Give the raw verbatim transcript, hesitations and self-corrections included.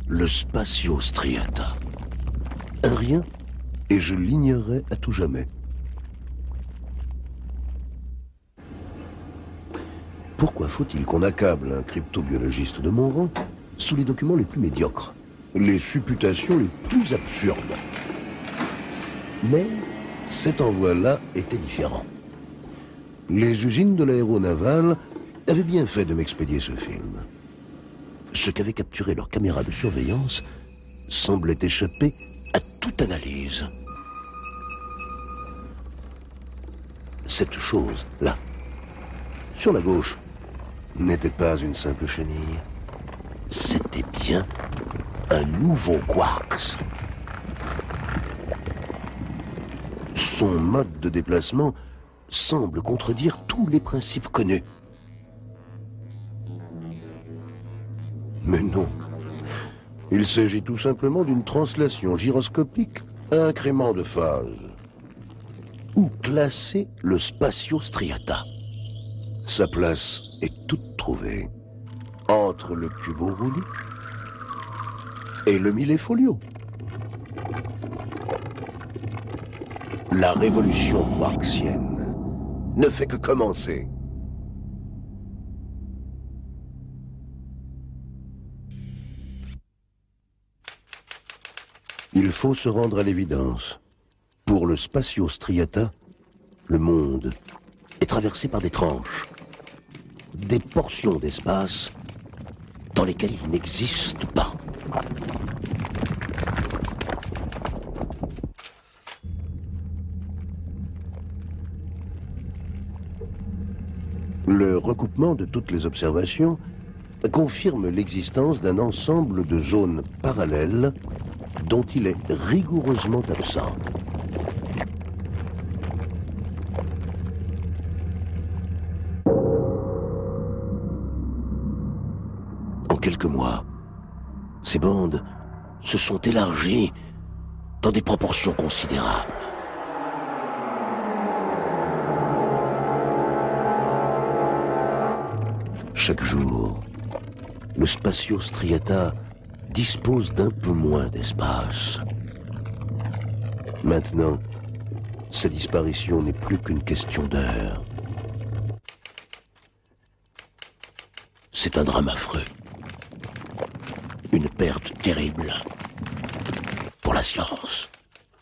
Le Spatio-Striata. Un rien, et je l'ignorais à tout jamais. Pourquoi faut-il qu'on accable un cryptobiologiste de mon rang sous les documents les plus médiocres, les supputations les plus absurdes? Mais cet envoi-là était différent. Les usines de l'aéronavale avaient bien fait de m'expédier ce film. Ce qu'avaient capturé leurs caméras de surveillance semblait échapper à toute analyse. Cette chose-là, sur la gauche, n'était pas une simple chenille. C'était bien un nouveau quarks. Son mode de déplacement semble contredire tous les principes connus. Mais non. Il s'agit tout simplement d'une translation gyroscopique à incrément de phase. Où classer le Spatio-Striata? Sa place est toute trouvée entre le Cubo Rouli et le Millefolio. La révolution quarksienne ne fait que commencer. Il faut se rendre à l'évidence. Pour le Spatio-Striata, le monde est traversé par des tranches, des portions d'espace dans lesquelles il n'existe pas. Le recoupement de toutes les observations confirme l'existence d'un ensemble de zones parallèles dont il est rigoureusement absent. En quelques mois, ces bandes se sont élargies dans des proportions considérables. Chaque jour, le Spatio-Striata dispose d'un peu moins d'espace. Maintenant, sa disparition n'est plus qu'une question d'heure. C'est un drame affreux. Une perte terrible pour la science.